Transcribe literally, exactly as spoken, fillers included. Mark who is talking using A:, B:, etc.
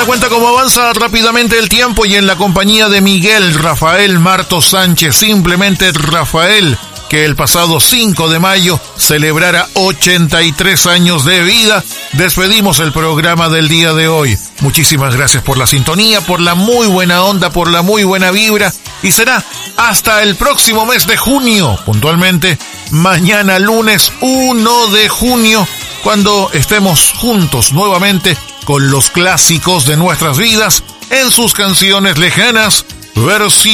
A: Cuenta cómo avanza rápidamente el tiempo y en la compañía de Miguel Rafael Martos Sánchez, simplemente Rafael, que el pasado cinco de mayo celebrara ochenta y tres años de vida, despedimos el programa del día de hoy. Muchísimas gracias por la sintonía, por la muy buena onda, por la muy buena vibra, y será hasta el próximo mes de junio, puntualmente mañana lunes uno de junio, cuando estemos juntos nuevamente con los clásicos de nuestras vidas en sus canciones lejanas, versión